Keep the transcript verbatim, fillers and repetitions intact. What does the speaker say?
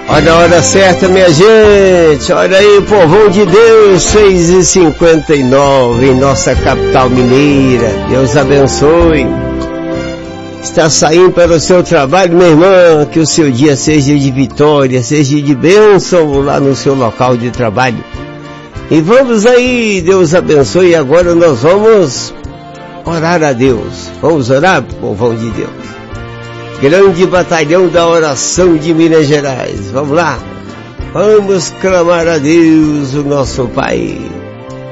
Olha a hora certa, minha gente. Olha aí, povão de Deus, seis e cinquenta e nove em nossa capital mineira. Deus abençoe. Está saindo para o seu trabalho, minha irmã, que o seu dia seja de vitória, seja de bênção lá no seu local de trabalho. E vamos aí, Deus abençoe. Agora nós vamos orar a Deus. Vamos orar, povão de Deus. Grande batalhão da oração de Minas Gerais. Vamos lá. Vamos clamar a Deus, o nosso Pai.